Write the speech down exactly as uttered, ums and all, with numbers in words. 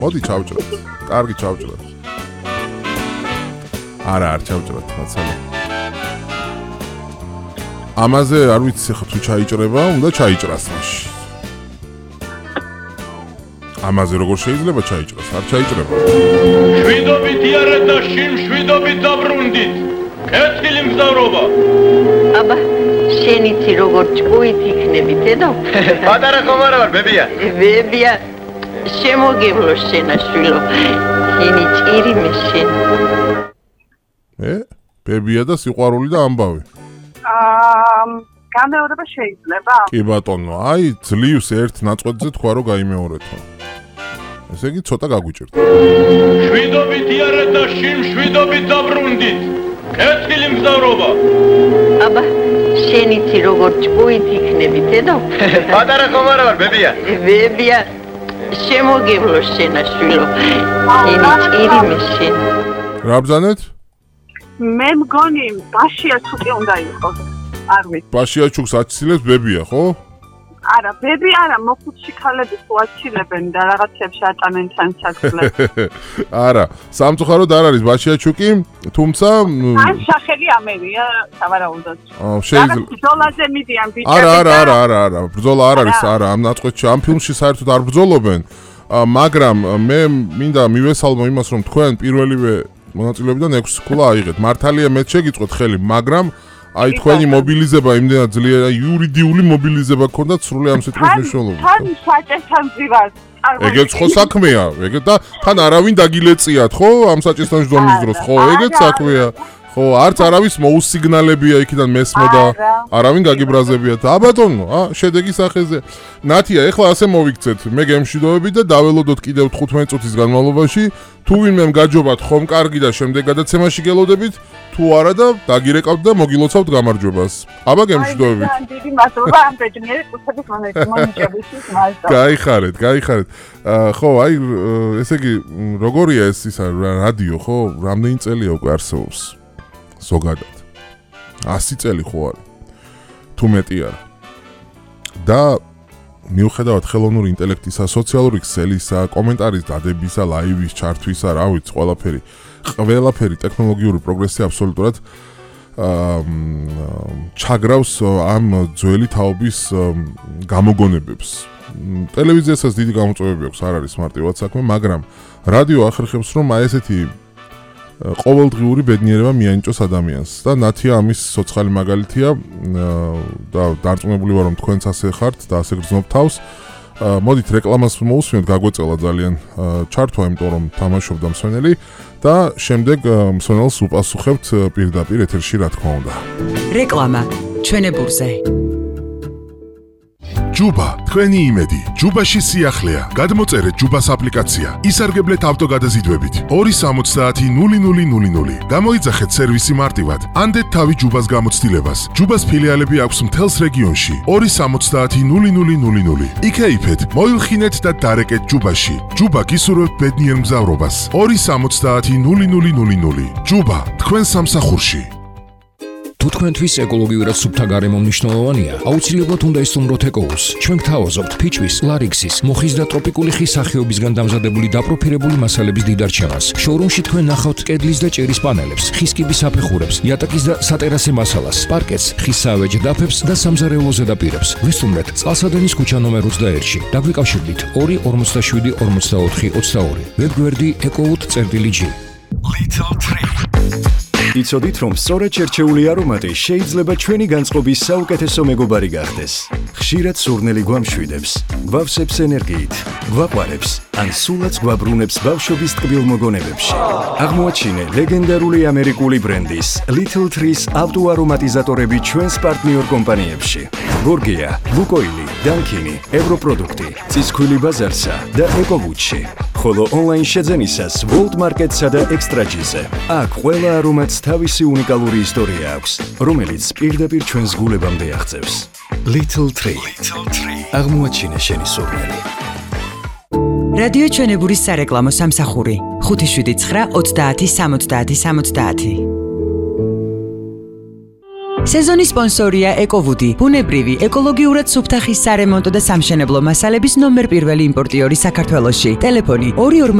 მოდი ჩავჭრათ. კარგი ჩავჭრათ. არა, არ ჩავჭრათ, მაცალე. ამაზე არ ვიცი ხა თუ ჩაიჭრება, უნდა ჩაიჭრას მაშინ. ამაზე როგორ შეიძლება ჩაიჭრას? არ ჩაიჭრება. შვიდობით იარეთ და შიმშვიდობით დაბრუნდით. კეთილი მგზავრობა. აბა, შენ იცი როგორ ჭკუით იქნები, დედო? პატარა ხომ არა ვარ, ბებია? ბებია, შემოგევლო შენაშვილო. შენი ჭირი მე შენ. ე? ბებია და სიყვარული და ამბავი. აა, გამეორება შეიძლება? კი ბატონო, აი ძლივს ერთ ნაწყვეტზე თქვა რომ გაიმეორეთო. ესე იგი ცოტა გაგვიჭირდა. შვიდობით იარეთ და შიმშვიდობით დაბრუნდით. კეთილი მგზავრობა. აბა, შენ იცი როგორ ჭკუით იქნები, დედო? პატარა ხომ არა ვარ, ბებია? ბებია, შემოგევლო შენაშვილო. შენი ჭირი მე შენ. რა ბრძანეთ? მე მგონი ბაშია ცუკი უნდა იყოს. არ ვიცი. ბაშია ჩუქს აცილებს ბებია, ხო? არა, ბები არა, მოხუცი ქალები თუ აცილებენ და რაღაცებში ატანენ თან საქმლებს. არა, სამწუხაროდ არ არის ბაშია ჩუკი, თუმცა ან სახელი ამერია, სავარაუდოდ. აა შეიძლება. ბრძოლაზე მიდიან ბიჭები. არა, არა, არა, არა, არა, ბრძოლა არ არის, არა, ამ ნაწყვეტში, ამ ფილმში საერთოდ არ ბრძოლობენ. მაგრამ მე მინდა მივესალმო იმას, რომ თქვენ პირველივე მონაწილეობიდან ექვსი ქულა აიღეთ. მართალია მეც შეგიწყვეთ ხელი, მაგრამ აი თქვენი მობილიზება იმდენად ძლიერი, იურიდიული მობილიზება გქონდათ სრული ამ სიტყვის მნიშვნელობით. თან საჭესთან ძივას. ეგეც ხო საქმეა, ეგეთ და თან არავინ დაგილეწიათ, ხო? ამ საჭესთან ჯდომის დროს, ხო, ეგეც საქმეა. ხო, არც არავის მოუსიგნალებია იქიდან მესმო და არავინ გაგიბრაზებიათ. ა ბატონო, ა შედეგის სახეზე. ნათია, ეხლა ასე მოვიქცეთ. მე გემშვიდობებით და დაველოდოთ კიდევ თხუთმეტი წუთის განმავლობაში. თუ ვინმემ გაჯობათ ხომ კარგი და შემდეგ გადაცემაში გელოდებით, თუ არა და დაგირეკავთ და მოგილოცავთ გამარჯვებას. აბა გემშვიდობებით. აი, დიდი მადლობა ამ ბედნიერი წუთების მონიჭებისთვის, მადლობა. გაიხარეთ, გაიხარეთ. ხო, აი, ესე იგი, როგორია ეს ისა რადიო, ხო? რამდენი წელია უკვე არსებობს? ზოგადად. ასი წელი ხო არის? თუ მეტი არა. და მიუხედავად ხელოვნური ინტელექტისა, სოციალური ქსელისა, კომენტარის დადებისა, ლაივის ჩართვისა, რა ვიცი, ყველაფერი, ყველაფერი ტექნოლოგიური პროგრესი აბსოლუტურად აა ჩაგრავს ამ ძველი თაობის გამოგონებებს. ტელევიზიასაც დიდი გამოწვევები აქვს, არ არის მარტივად საქმე, მაგრამ რადიო ახერხებს, რომ აი ესეთი ყოველდღიური ბედნიერება მიანიჭოს ადამიანს და ნათია ამის სოციალური მაგალითია და დარწმუნებული ვარ რომ თქვენც ასე ხართ და ასე გრძნობთ თავს. მოდით რეკლამას მოусვენოთ, გაგვეწელა ძალიან ჩართვა, იმიტომ რომ თამაშობდა მსვენელი და შემდეგ მსვენელს უპასუხებთ პირდაპირ ეთერში, რა თქმა უნდა. რეკლამა ჩვენებურზე. ჯუბა, თქვენი იმედი. ჯუბაში სიახლეა. გადმოწერეთ ჯუბას აპლიკაცია. ისარგებლეთ ავტოგადაზიდვებით. ორი სამოცდაათი ნული ნული ნული ნული. გამოიძახეთ სერვისი მარტივად. ანდეთ თავი ჯუბას გამოცდილებას. ჯუბას ფილიალები აქვს მთელს რეგიონში. ორი სამოცდაათი ნული ნული ნული ნული. იქეიფეთ, მოილხინეთ და დარეკეთ ჯუბაში. ჯუბა გისურვებთ ბედნიერ მგზავრობას. ორი სამოცდაათი ნული ნული ნული ნული. ჯუბა, თქვენ სამსახურში. თუ თქვენთვის ეკოლოგიურად სუფთა გარემო მნიშვნელოვანია, აუცილებლად უნდა ისწავლოთ ეკოუს. ჩვენ გთავაზობთ ფიჩვის, ლარიქსის, მოხის და ტროპიკული ხის სახეობისგან დამზადებული დაპროფილებული მასალების დიდარჩევას. შოურუმში თქვენ ნახავთ კედლის და ჭერის პანელებს, ხის კიბის საფეხურებს, იატაკის და სატერასე მასალას, პარკეტს, ხის საავეჯ დაფებს და სამზარეულო ზედაპირებს. ვესტუმრეთ წყალსადენის ქუჩა ნომერ ოცდაერთში. დაგვიკავშირდით ორი ორმოცდაშვიდი ორმოცდაოთხი ოცდაორი. ვებგვერდი ეკოუთ.წერტილი.ჯი. Little Tree. იცოდით რომ სწორედ შერჩეული არომატი შეიძლება ჩვენი განწყობის საუკეთესო მეგობარი გახდეს. ხშირად სურნელი გვამშვიდებს, გვავსებს ენერგიით, გვაყვარებს, ან სულაც გვაბრუნებს ბავშვობის ტკბილ მოგონებებში. აღმოაჩინე ლეგენდარული ამერიკული ბრენდის Little Trees ავტოარომატიზატორები ჩვენს პარტნიორ კომპანიებში. გორგია, ლუკოილი, დანკინი, ევროპროდუქტი, ცისქვილი ბაზარსა და ეკოვუჩი. ხოლო ონლაინ შეძენისას World Market-სა და Extra-G-ზე. აქ ყველა არომატს თავისი უნიკალური ისტორია აქვს, რომელიც პირდაპირ ჩვენს გულებამდე აღწევს. Little Tree. აღმოაჩინე შენი სურნელი. რადიო ჩვენებურის სარეკლამო სამსახური ხუთი შვიდი ცხრა ოცდაათი სამოცდაათი სამოცდაათი. სეზონის სპონსორია ეკოვუდი, ბუნებრივი, ეკოლოგიურად სუფთა ხის სარემონტო და სამშენებლო მასალების ნომერ პირველი იმპორტიორი საქართველოში. ტელეფონი ორი